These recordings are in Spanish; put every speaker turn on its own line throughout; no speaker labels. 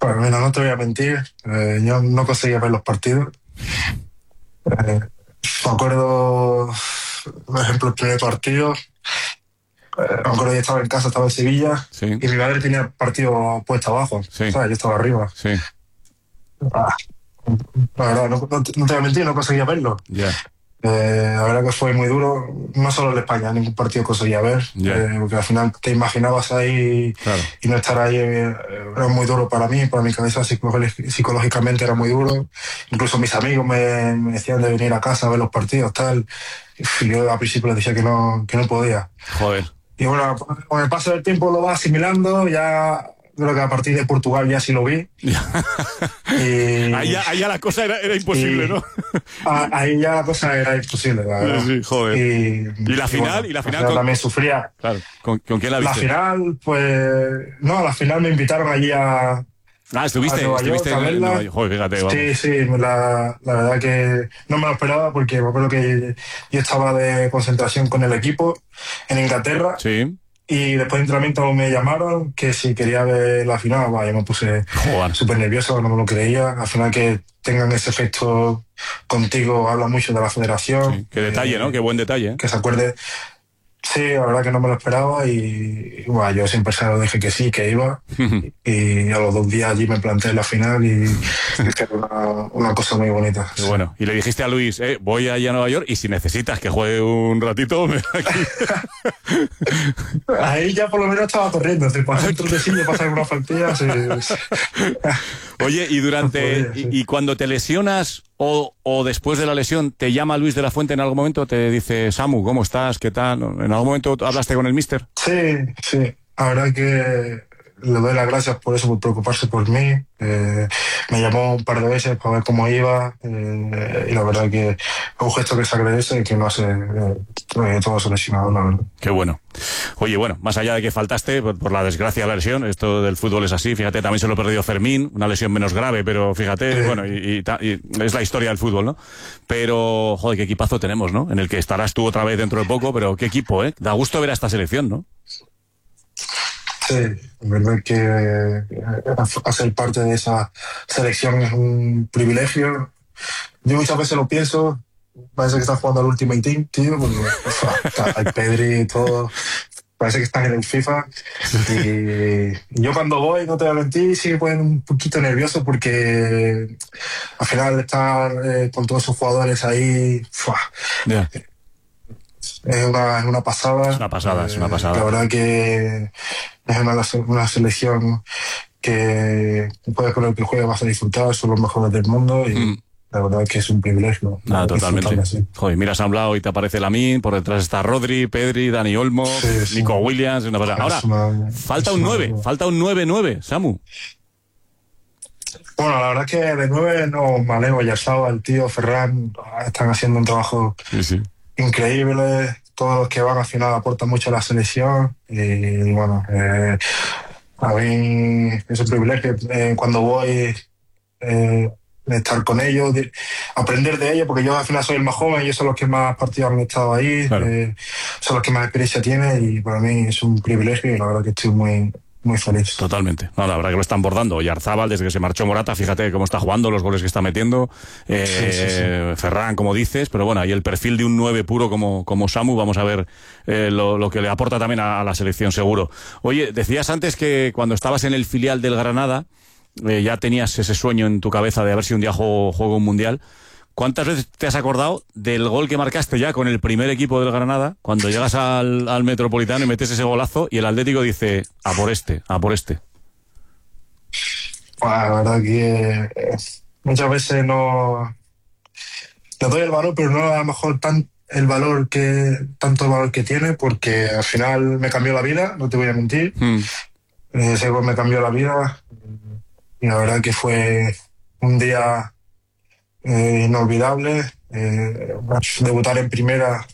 Bueno, mira, no te voy a mentir, yo no conseguía ver los partidos. Me acuerdo, por ejemplo, el primer partido, me acuerdo que yo estaba en casa, estaba en Sevilla,
Sí.
y mi madre tenía el partido puesto abajo,
Sí.
¿sabes? Yo estaba arriba.
Sí,
Ah, la verdad, no te voy a mentir, no conseguía verlo.
ya.
La verdad que fue muy duro, no solo en España, ningún partido conseguía ver,
Ya.
porque al final te imaginabas ahí
Claro.
y no estar ahí era muy duro para mí, para mi cabeza psicológicamente era muy duro. Incluso mis amigos me decían de venir a casa a ver los partidos, tal. Y yo al principio les decía que no podía.
Joder.
Y bueno, con el paso del tiempo lo vas asimilando, ya creo que a partir de Portugal ya sí lo vi. Y,
Ahí ya la cosa era imposible,
y-
¿no?
Ahí ya la cosa era imposible, la verdad.
Sí, joder. ¿Y la final?
Bueno,
¿Y la
al
final con-
también sufría.
Claro. ¿Con quién la
La
viste?
final, pues... No, a la final me invitaron allí a
Estuviste
Nueva York a
en
verla.
Nueva York. Joder, fíjate, vamos.
Sí, la verdad que no me lo esperaba porque me acuerdo que yo estaba de concentración con el equipo en Inglaterra.
Sí.
Y después de entrenamiento me llamaron que si quería ver la final. Yo me puse
Joder.
súper nervioso, no me lo creía. Al final que tengan ese efecto contigo habla mucho de la federación.
Sí. Qué detalle, ¿no? Qué buen detalle, ¿eh?
Que se acuerde. Sí, la verdad que no me lo esperaba y bueno, yo siempre se lo dije que sí, que iba. Y a los 2 días allí me planté en la final y que era una cosa muy bonita.
Qué bueno. Y le dijiste a Luis, voy allá a Nueva York y si necesitas que juegue un ratito, me aquí.
Ahí ya por lo menos estaba corriendo, si pasé un trotecillo, pasar una faltilla, sí.
Oye, y durante
Podría, sí.
y cuando te lesionas o después de la lesión, te llama Luis de la Fuente en algún momento, te dice, Samu, ¿cómo estás? ¿Qué tal? ¿En algún momento hablaste con el míster?
Sí, la verdad que le doy las gracias por eso, por preocuparse por mí. Me llamó un par de veces para ver cómo iba y la verdad que es un gesto que se agradece y que no hace todo seleccionado, la verdad.
Qué bueno. Oye, bueno, más allá de que faltaste por la desgracia de la lesión, esto del fútbol es así, fíjate, también se lo perdió Fermín, una lesión menos grave, pero fíjate,
Sí.
bueno, y es la historia del fútbol, ¿no? Pero, joder, qué equipazo tenemos, ¿no? En el que estarás tú otra vez dentro de poco, pero qué equipo, ¿eh? Da gusto ver a esta selección, ¿no?
Sí, la verdad que hacer parte de esa selección es un privilegio. Yo muchas veces lo pienso, parece que estás jugando al Ultimate Team, tío, porque está el Pedri y todo, parece que estás en el FIFA. Y yo cuando voy, no te voy a mentir, sí me ponen un poquito nervioso porque al final estar con todos esos jugadores ahí,
Ya.
es una pasada.
Es una pasada, es una pasada.
La verdad que es una selección que puedes con el que juegue vas a disfrutar, son los mejores del mundo y la verdad que es un privilegio.
Nada, totalmente.
Así.
Joder, miras a un lado y te aparece Lamine, por detrás está Rodri, Pedri, Dani Olmo,
Sí.
Nico Williams, una pasada. Ahora, falta un 9, Samu.
Bueno, la verdad es que de 9 no me alejo, ya estaba el tío Ferran, están haciendo un trabajo
Sí.
increíble, todos los que van al final aportan mucho a la selección y bueno, a mí es un privilegio cuando voy estar con ellos, aprender de ellos, porque yo al final soy el más joven, ellos son los que más partidos han estado ahí,
Claro.
son los que más experiencia tienen y para mí es un privilegio y la verdad que estoy muy feliz.
Totalmente. No, la verdad que lo están bordando. Y Arzábal, desde que se marchó Morata, fíjate cómo está jugando, los goles que está metiendo.
Sí.
Ferran, como dices, pero bueno, ahí el perfil de un 9 puro como Samu, vamos a ver lo que le aporta también a la selección, seguro. Oye, decías antes que cuando estabas en el filial del Granada, ya tenías ese sueño en tu cabeza de a ver si un día juego un mundial. ¿Cuántas veces te has acordado del gol que marcaste ya con el primer equipo del Granada, cuando llegas al Metropolitano y metes ese golazo y el Atlético dice, a por este?
Bueno, la verdad que muchas veces no le doy el valor, pero no a lo mejor tanto el valor que tiene, porque al final me cambió la vida, no te voy a mentir. Ese gol me cambió la vida y la verdad que fue un día inolvidable. Debutar en primera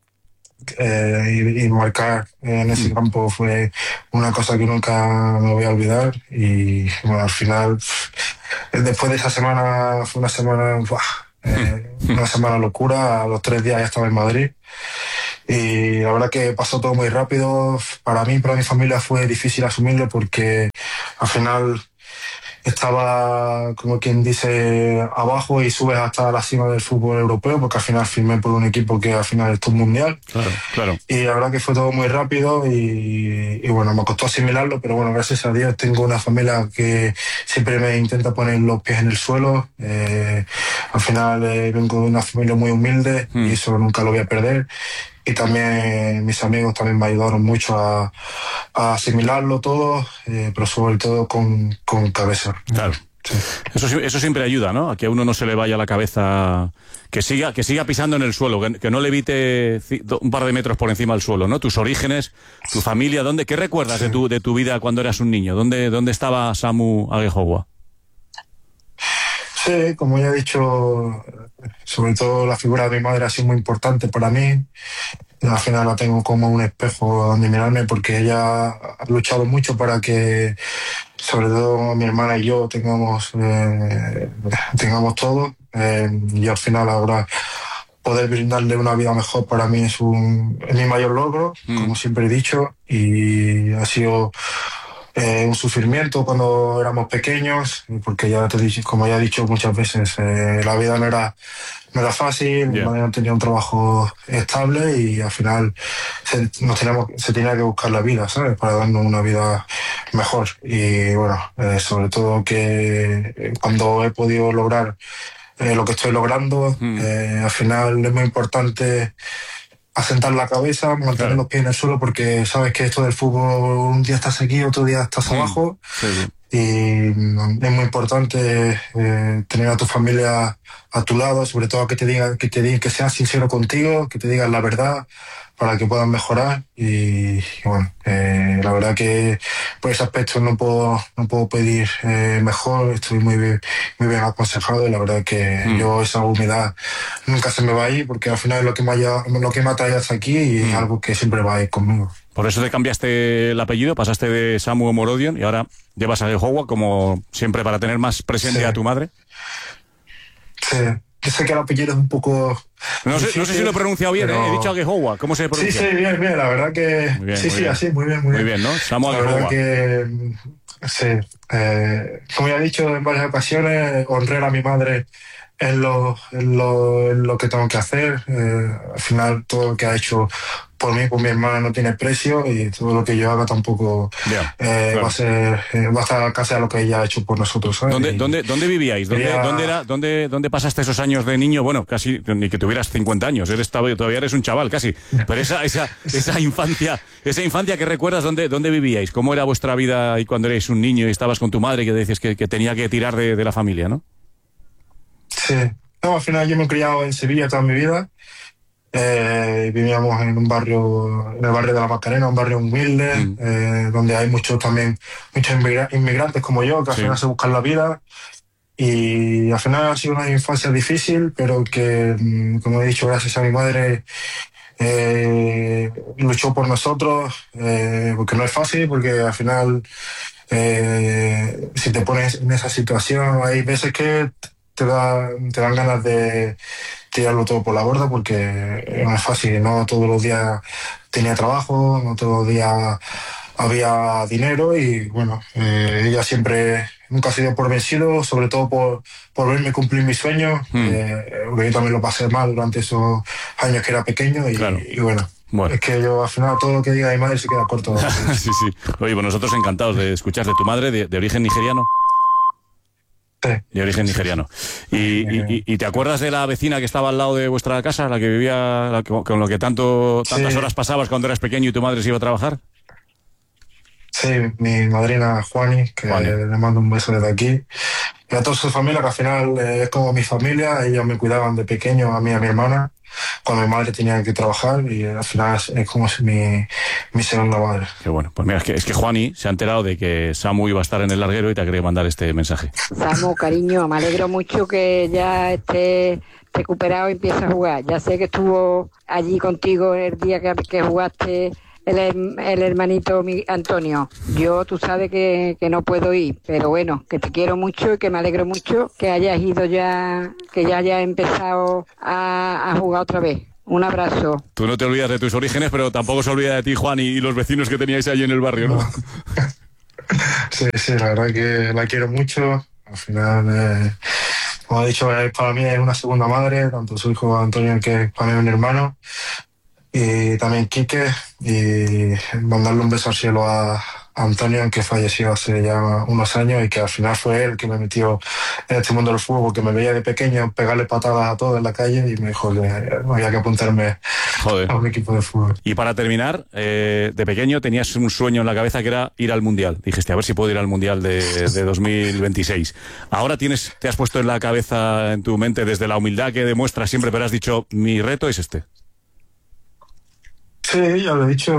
y marcar en ese campo fue una cosa que nunca me voy a olvidar y bueno, al final después de esa semana fue una semana locura. A los 3 días ya estaba en Madrid y la verdad que pasó todo muy rápido. Para mí, para mi familia fue difícil asumirlo porque al final estaba, como quien dice, abajo y subes hasta la cima del fútbol europeo, porque al final firmé por un equipo que al final es top mundial.
Claro, claro.
Y la verdad que fue todo muy rápido y bueno, me costó asimilarlo, pero bueno, gracias a Dios tengo una familia que siempre me intenta poner los pies en el suelo. Al final vengo de una familia muy humilde y eso nunca lo voy a perder. Y también mis amigos también me ayudaron mucho a asimilarlo todo, pero sobre todo con cabeza.
Claro.
Sí.
Eso siempre ayuda, ¿no? A que a uno no se le vaya la cabeza, que siga pisando en el suelo, que no le evite un par de metros por encima del suelo, ¿no? Tus orígenes, tu familia, ¿qué recuerdas de tu vida cuando eras un niño? ¿Dónde estaba Samu Aguejogua?
Sí, como ya he dicho, sobre todo la figura de mi madre ha sido muy importante para mí. Al final la tengo como un espejo donde mirarme porque ella ha luchado mucho para que, sobre todo mi hermana y yo, tengamos todo. Y al final ahora poder brindarle una vida mejor para mí es mi mayor logro, como siempre he dicho, y ha sido un sufrimiento cuando éramos pequeños, porque ya te dije, como ya he dicho muchas veces, la vida no era fácil, mi madre no tenía un trabajo estable y al final se tenía que buscar la vida, ¿sabes? Para darnos una vida mejor. Y bueno, sobre todo que cuando he podido lograr lo que estoy logrando, al final es muy importante asentar la cabeza, mantener los pies en el suelo, porque sabes que esto del fútbol un día estás aquí, otro día estás abajo.
Sí, sí.
Y es muy importante tener a tu familia a tu lado, sobre todo que sean sinceros contigo, que te digan la verdad para que puedan mejorar. Y bueno, la verdad que por ese aspecto no puedo pedir mejor. Estoy muy bien aconsejado y la verdad que yo esa humildad nunca se me va a ir porque al final es lo que me ha traído hasta aquí y es algo que siempre va a ir conmigo.
Por eso te cambiaste el apellido, pasaste de Samu a Morodion y ahora llevas a Aguejogua como siempre para tener más presente a tu madre.
Sí, yo sé que el apellido es un poco...
No sé si lo he pronunciado bien,
pero...
He dicho Aguejogua. ¿Cómo se pronuncia?
Sí, bien, la verdad que...
Muy bien,
sí,
muy bien.
así, muy bien.
Muy bien, ¿no? Samu Aguejogua.
La verdad que... Sí, como ya he dicho en varias ocasiones, honrar a mi madre es lo que tengo que hacer. Al final, todo lo que ha hecho por mí, por mi hermana, no tiene precio y todo lo que yo haga tampoco
claro.
va a estar casi a lo que ella ha hecho por nosotros, ¿sabes?
¿Dónde vivíais? ¿Dónde pasaste esos años de niño? Bueno, casi ni que tuvieras 50 años, todavía eres un chaval casi. Pero esa infancia que recuerdas, ¿dónde vivíais? ¿Cómo era vuestra vida y cuando erais un niño y estabas con tu madre que decías que tenía que tirar de la familia, ¿no?
Sí. No, al final yo me he criado en Sevilla toda mi vida. Vivíamos en el barrio de la Macarena, un barrio humilde, donde hay muchos inmigrantes como yo que al final se buscan la vida. Y al final ha sido una infancia difícil, pero que, como he dicho, gracias a mi madre luchó por nosotros, porque no es fácil, porque al final si te pones en esa situación, hay veces que te dan ganas de tirarlo todo por la borda porque no es fácil, no todos los días tenía trabajo, no todos los días había dinero y bueno, ella siempre nunca ha sido por vencido, sobre todo por verme cumplir mis sueños, porque yo también lo pasé mal durante esos años que era pequeño y bueno. Es que yo al final todo lo que diga mi madre se queda corto.
Sí. Oye, pues nosotros encantados de escuchar de tu madre, de origen nigeriano.
Sí.
De origen nigeriano. ¿Y te acuerdas de la vecina que estaba al lado de vuestra casa, la que vivía, con lo que tantas horas pasabas cuando eras pequeño y tu madre se iba a trabajar?
Sí, mi madrina Juani, que le mando un beso desde aquí. Y a toda su familia, que al final es como mi familia, ellos me cuidaban de pequeño, a mí y a mi hermana, cuando mi madre tenía que trabajar y al final es como mi segunda madre.
Qué bueno. Pues mira, es que Juani se ha enterado de que Samu iba a estar en el larguero y te ha querido mandar este mensaje.
Samu, cariño, me alegro mucho que ya esté recuperado y empiece a jugar. Ya sé que estuvo allí contigo el día que jugaste el hermanito Antonio. Yo, tú sabes que no puedo ir, pero bueno, que te quiero mucho y que me alegro mucho que hayas ido ya, que ya hayas empezado a jugar otra vez. Un abrazo.
Tú no te olvidas de tus orígenes, pero tampoco se olvida de ti, Juan, y los vecinos que teníais allí en el barrio, ¿no?
Sí, la verdad que la quiero mucho. Al final, como he dicho, para mí es una segunda madre, tanto su hijo Antonio, que es para mí un hermano, y también Quique, y mandarle un beso al cielo a Antonio, que falleció hace ya unos años y que al final fue él que me metió en este mundo del fútbol, porque me veía de pequeño pegarle patadas a todos en la calle y me dijo que había que apuntarme
Joder.
a un equipo de fútbol.
Y para terminar, de pequeño tenías un sueño en la cabeza que era ir al Mundial. Dijiste, a ver si puedo ir al Mundial de 2026. Ahora te has puesto en la cabeza, en tu mente, desde la humildad que demuestras siempre, pero has dicho, mi reto es este.
Sí, ya lo he dicho.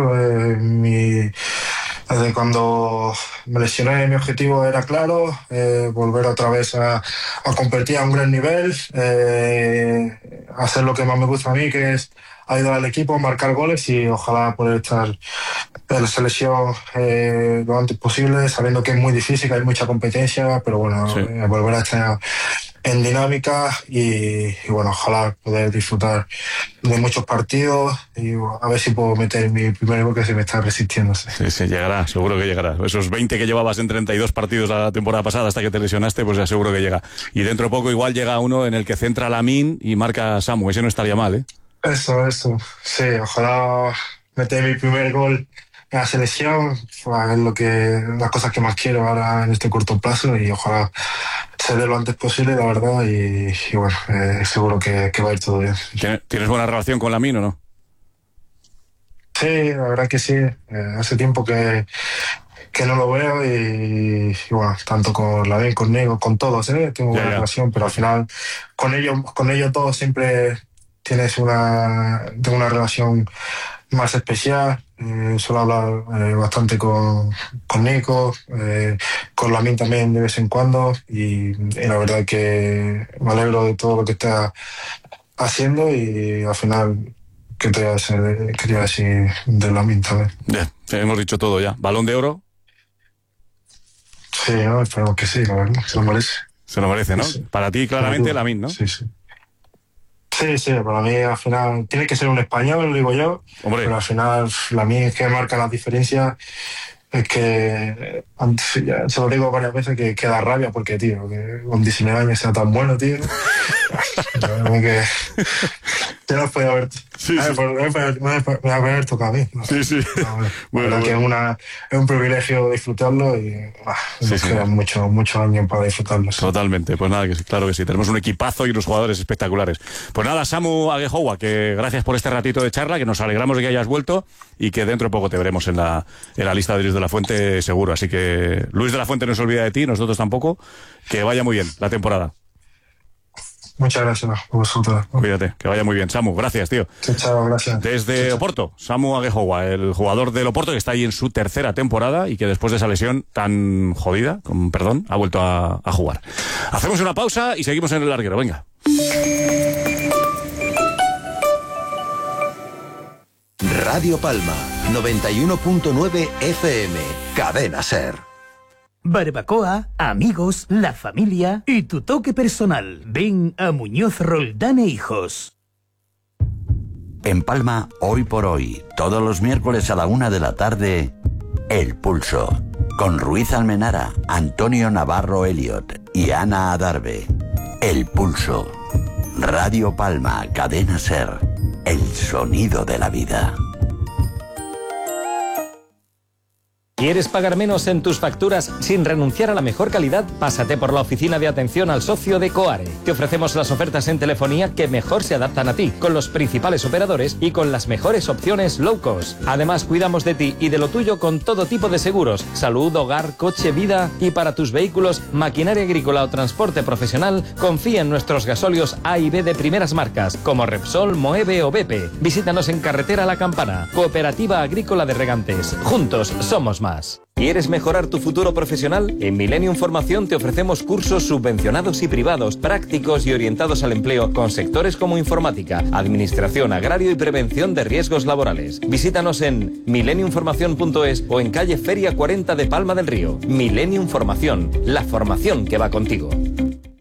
Desde cuando me lesioné, mi objetivo era claro, volver otra vez a competir a un gran nivel, hacer lo que más me gusta a mí, que es ayudar al equipo, marcar goles y ojalá poder estar en la selección lo antes posible, sabiendo que es muy difícil, que hay mucha competencia, pero bueno,
Sí.
volver a estar en dinámica y bueno, ojalá poder disfrutar de muchos partidos y bueno, a ver si puedo meter mi primer gol, que se me está resistiendo.
Sí, sí, llegará, seguro que llegará. Esos 20 que llevabas en 32 partidos la temporada pasada hasta que te lesionaste, pues ya seguro que llega. Y dentro de poco igual llega uno en el que centra Lamine y marca Samu. Ese no estaría mal, ¿eh?
Eso. Sí, ojalá meter mi primer gol en la selección, es las cosas que más quiero ahora en este corto plazo y ojalá se dé lo antes posible, la verdad, y bueno, seguro que va a ir todo bien.
¿Tienes buena relación con Lamine o no?
Sí, la verdad que sí. Hace tiempo que no lo veo y bueno, tanto con Lavín, conmigo, con todos, tengo buena relación, pero al final con ellos todos siempre tengo una relación más especial. Suelo hablar bastante con Nico, con Lamin también de vez en cuando y la verdad que me alegro de todo lo que está haciendo y al final quería decir de Lamin también.
Hemos dicho todo ya. ¿Balón de oro?
Sí, ¿no? Esperemos que sí, la verdad, se lo merece.
Se lo merece, ¿no?
Sí.
Para ti, claramente, Lamine, ¿no?
Sí. Sí, para mí al final tiene que ser un español, lo digo yo.
Hombre.
Pero al final Lamine es que marca las diferencias. Es que antes, ya se lo digo varias veces que da rabia porque, tío, que con 19 años sea tan bueno, tío. que ya no puede haber.
Sí.
Me va a haber tocado a mí. ¿No?
Sí.
Bueno. Que es un privilegio disfrutarlo y nos quedan muchos años para disfrutarlo.
Totalmente, pues nada, claro que sí. Tenemos un equipazo y unos jugadores espectaculares. Pues nada, Samu Aguejoa, que gracias por este ratito de charla, que nos alegramos de que hayas vuelto y que dentro de poco te veremos en la lista de Luis de la Fuente seguro. Así que Luis de la Fuente no se olvida de ti, nosotros tampoco. Que vaya muy bien la temporada.
Muchas gracias a vosotros.
Cuídate, que vaya muy bien. Samu, gracias, tío.
Chao, gracias.
Desde Oporto, Samu Aguejoa, el jugador del Oporto que está ahí en su tercera temporada y que después de esa lesión tan jodida, con perdón, ha vuelto a jugar. Hacemos una pausa y seguimos en el larguero, venga.
Radio Palma, 91.9 FM, Cadena SER.
Barbacoa, amigos, la familia y tu toque personal. Ven a Muñoz Roldán e Hijos.
En Palma, hoy por hoy, todos los miércoles a la 1 de la tarde, El Pulso, con Ruiz Almenara, Antonio Navarro Elliot y Ana Adarve. El Pulso. Radio Palma, Cadena SER, el sonido de la vida.
¿Quieres pagar menos en tus facturas sin renunciar a la mejor calidad? Pásate por la oficina de atención al socio de Coare. Te ofrecemos las ofertas en telefonía que mejor se adaptan a ti, con los principales operadores y con las mejores opciones low cost. Además, cuidamos de ti y de lo tuyo con todo tipo de seguros: salud, hogar, coche, vida. Y para tus vehículos, maquinaria agrícola o transporte profesional, confía en nuestros gasóleos A y B de primeras marcas, como Repsol, Moeve o BP. Visítanos en Carretera La Campana, Cooperativa Agrícola de Regantes. Juntos somos más. ¿Quieres mejorar tu futuro profesional? En Millennium Formación te ofrecemos cursos subvencionados y privados, prácticos y orientados al empleo con sectores como informática, administración, agrario y prevención de riesgos laborales. Visítanos en millenniumformación.es o en calle Feria 40 de Palma del Río. Millennium Formación, la formación que va contigo.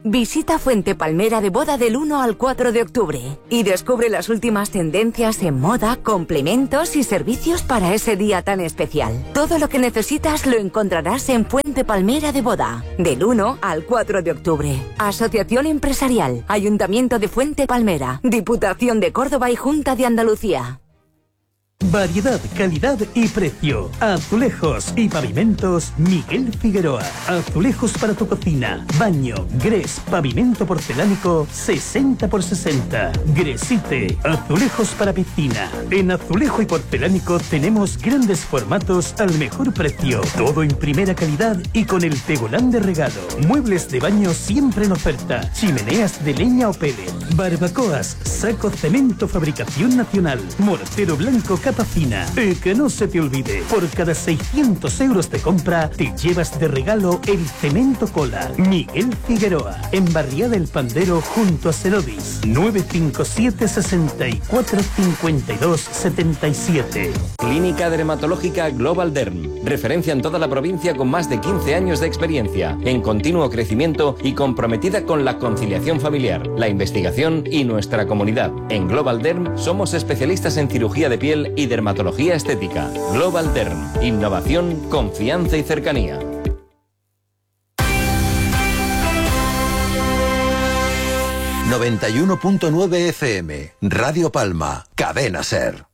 Visita Fuente Palmera de Boda del 1 al 4 de octubre y descubre las últimas tendencias en moda, complementos y servicios para ese día tan especial. Todo lo que necesitas lo encontrarás en Fuente Palmera de Boda, del 1 al 4 de octubre. Asociación Empresarial, Ayuntamiento de Fuente Palmera, Diputación de Córdoba y Junta de Andalucía.
Variedad, calidad y precio. Azulejos y pavimentos Miguel Figueroa. Azulejos para tu cocina, baño, grés, pavimento porcelánico 60x60. Gresite. Azulejos para piscina. En azulejo y porcelánico tenemos grandes formatos al mejor precio. Todo en primera calidad y con el tegolán de regalo. Muebles de baño siempre en oferta. Chimeneas de leña o pellet. Barbacoas, saco cemento fabricación nacional. Mortero blanco capa fina. Y que no se te olvide, por cada 600 euros de compra te llevas de regalo el cemento cola. Miguel Figueroa, en Barriada del Pandero junto a Cerodis. 957 64 52 77.
Clínica Dermatológica Global Derm. Referencia en toda la provincia con más de 15 años de experiencia, en continuo crecimiento y comprometida con la conciliación familiar, la investigación y nuestra comunidad. En Global Derm somos especialistas en cirugía de piel y dermatología estética. Global Derm. Innovación, confianza y cercanía.
...91.9 FM... Radio Palma... Cadena SER.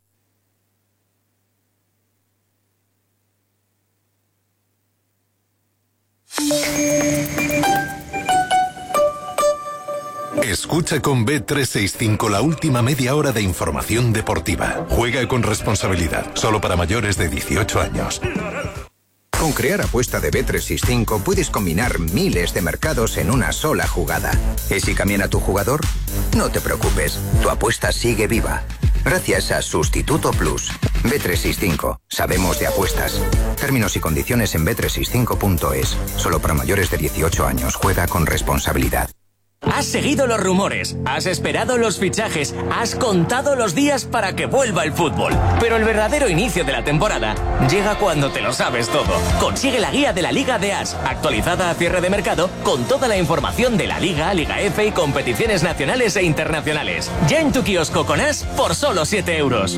Escucha con Bet365 la última media hora de información deportiva. Juega con responsabilidad. Solo para mayores de 18 años.
Con Crear Apuesta de Bet365 puedes combinar miles de mercados en una sola jugada. ¿Y si cambian tu jugador? No te preocupes, tu apuesta sigue viva. Gracias a Sustituto Plus. Bet365. Sabemos de apuestas. Términos y condiciones en bet365.es. Solo para mayores de 18 años. Juega con responsabilidad.
Has seguido los rumores, has esperado los fichajes, has contado los días para que vuelva el fútbol. Pero el verdadero inicio de la temporada llega cuando te lo sabes todo. Consigue la guía de la Liga de As, actualizada a cierre de mercado, con toda la información de la Liga, Liga F y competiciones nacionales e internacionales. Ya en tu kiosco con As por solo 7 euros.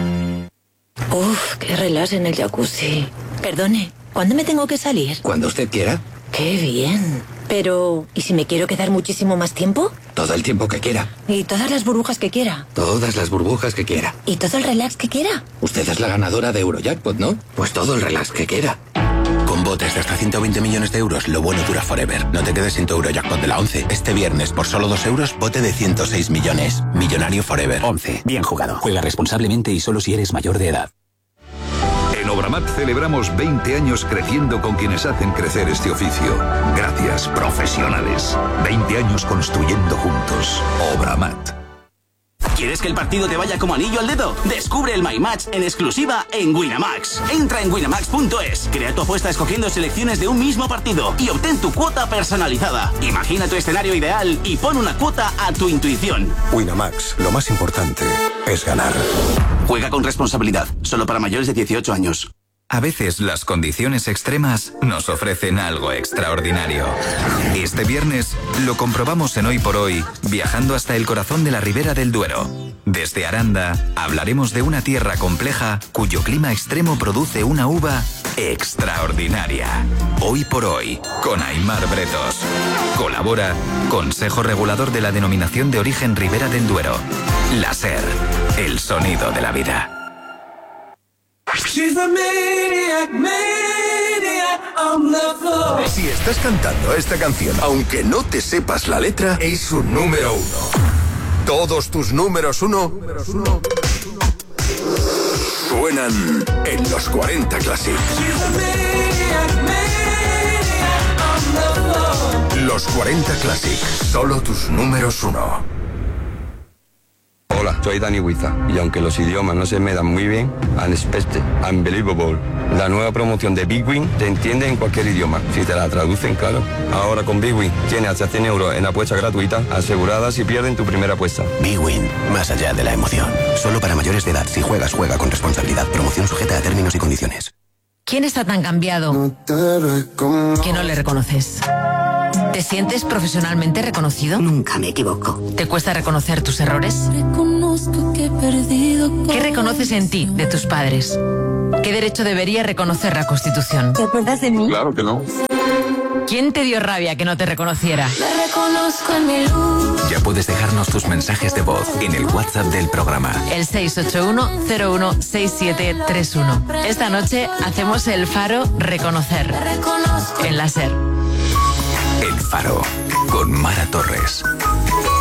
Uf, qué relax en el jacuzzi. Perdone, ¿cuándo me tengo que salir?
Cuando usted quiera.
Qué bien. Pero, ¿y si me quiero quedar muchísimo más tiempo?
Todo el tiempo que quiera.
¿Y todas las burbujas que quiera?
Todas las burbujas que quiera.
¿Y todo el relax que quiera?
Usted es la ganadora de Eurojackpot, ¿no? Pues todo el relax que quiera. Con botes de hasta 120 millones de euros, lo bueno dura forever. No te quedes sin tu Eurojackpot de la 11. Este viernes, por solo 2 euros, bote de 106 millones. Millonario forever.
11. Bien jugado. Juega responsablemente y solo si eres mayor de edad.
En Obramat celebramos 20 años creciendo con quienes hacen crecer este oficio. Gracias, profesionales. 20 años construyendo juntos. Obramat.
¿Quieres que el partido te vaya como anillo al dedo? Descubre el My Match en exclusiva en Winamax. Entra en winamax.es, crea tu apuesta escogiendo selecciones de un mismo partido y obtén tu cuota personalizada. Imagina tu escenario ideal y pon una cuota a tu intuición.
Winamax, lo más importante es ganar.
Juega con responsabilidad, solo para mayores de 18 años.
A veces las condiciones extremas nos ofrecen algo extraordinario. Este viernes lo comprobamos en Hoy por Hoy, viajando hasta el corazón de la Ribera del Duero. Desde Aranda hablaremos de una tierra compleja cuyo clima extremo produce una uva extraordinaria. Hoy por Hoy, con Aimar Bretos. Colabora Consejo Regulador de la Denominación de Origen Ribera del Duero. La SER, el sonido de la vida.
Si estás cantando esta canción, aunque no te sepas la letra, es su número 1. Todos tus números 1 suenan en los 40 Classic. Los 40 Classic, solo tus números 1.
Hola, soy Dani Huiza y aunque los idiomas no se me dan muy bien, Unexpected, Unbelievable, la nueva promoción de Big Win te entiende en cualquier idioma, si te la traducen, claro. Ahora con Big Win tienes hasta 100 euros en apuestas gratuitas aseguradas si pierden tu primera apuesta.
Big Win, más allá de la emoción. Solo para mayores de edad. Si juegas, juega con responsabilidad. Promoción sujeta a términos y condiciones.
¿Quién está tan cambiado que no le reconoces? ¿Te sientes profesionalmente reconocido?
Nunca me equivoco.
¿Te cuesta reconocer tus errores?
Reconozco que he perdido.
¿Qué reconoces en ti de tus padres? ¿Qué derecho debería reconocer la Constitución?
¿Te acuerdas de mí?
Claro que no.
¿Quién te dio rabia que no te reconociera?
Me reconozco en mi luz.
Ya puedes dejarnos tus mensajes de voz en el WhatsApp del programa.
El 681-016731. Esta noche hacemos el Faro Reconocer. En la SER.
El Faro, con Mara Torres.